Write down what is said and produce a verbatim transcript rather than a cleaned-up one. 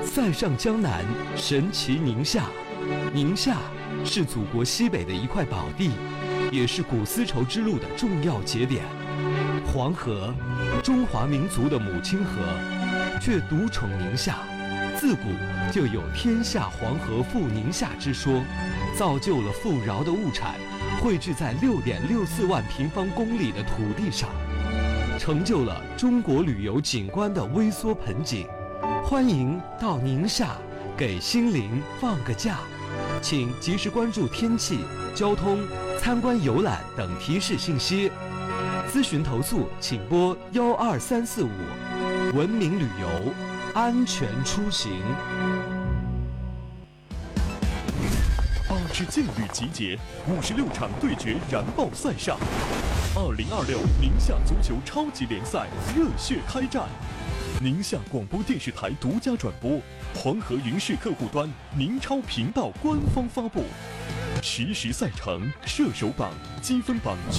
塞上江南，神奇宁夏。宁夏是祖国西北的一块宝地，也是古丝绸之路的重要节点。黄河，中华民族的母亲河，却独宠宁夏。自古就有“天下黄河赴宁夏”之说，造就了富饶的物产汇聚在六点六四万平方公里的土地上，成就了中国旅游景观的微缩盆景。欢迎到宁夏，给心灵放个假。请及时关注天气、交通、参观游览等提示信息。咨询投诉请拨幺二三四五。文明旅游，安全出行。 八支劲旅集结，五十六场对决燃爆赛上。二零二六宁夏足球超级联赛热血开战，宁夏广播电视台独家转播，黄河云视客户端宁超频道官方发布。实时赛程、射手榜、积分榜。